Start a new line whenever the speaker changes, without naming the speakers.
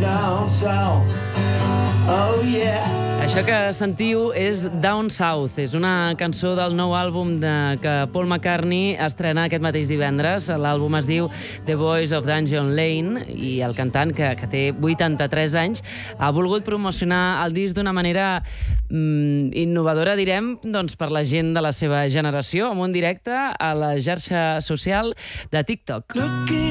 down south. Oh yeah.
Això que sentiu és Down South. És una cançó del nou àlbum que Paul McCartney estrena aquest mateix divendres. L'àlbum es diu The Boys of Dungeon Lane i el cantant, que té 83 anys, ha volgut promocionar el disc d'una manera innovadora, direm, doncs, per la gent de la seva generació, amb un directe a la xarxa social de TikTok.